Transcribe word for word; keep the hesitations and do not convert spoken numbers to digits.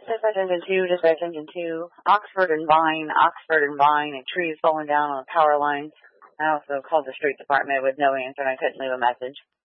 Dispatch engine two, dispatch engine two, Oxford and Vine, Oxford and Vine, a tree is falling down on the power lines. I also called the street department with no answer and I couldn't leave a message.